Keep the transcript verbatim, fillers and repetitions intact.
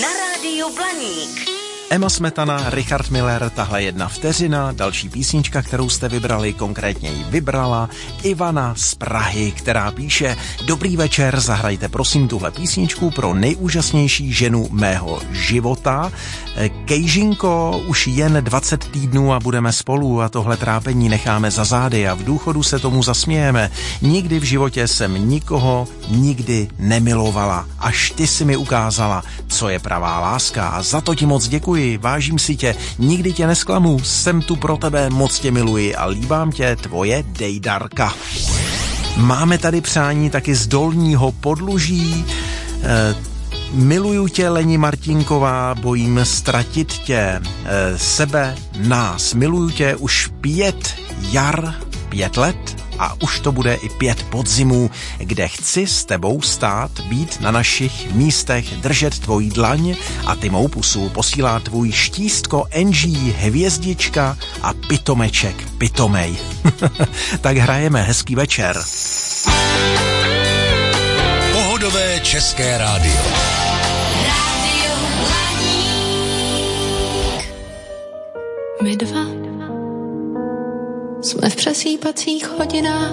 Na rádiu Blaník. Emma Smetana, Richard Miller, tahle jedna vteřina, další písnička, kterou jste vybrali, konkrétně ji vybrala Ivana z Prahy, která píše: Dobrý večer, zahrajte prosím tuhle písničku pro nejúžasnější ženu mého života. Kejžinko, už jen dvacet týdnů a budeme spolu a tohle trápení necháme za zády a v důchodu se tomu zasmějeme. Nikdy v životě jsem nikoho nikdy nemilovala, až ty si mi ukázala, co je pravá láska a za to ti moc děkuji. Vážím si tě, nikdy tě nesklamu, jsem tu pro tebe, moc tě miluji a líbám tě, tvoje Dejdarka. Máme tady přání taky z Dolního Podluží. E, miluju tě, Leni Martinková, bojím ztratit tě, e, sebe, nás. Miluju tě už pět jar, pět let a už to bude i pět podzimů, kde chci s tebou stát, být na našich místech, držet tvojí dlaň a ty mou pusu, posílá tvůj štístko N G, hvězdička a pitomeček, pitomej. Tak hrajeme, hezký večer. Pohodové české rádio. Rádio Blaník. My dva jsme v přesýpacích hodinách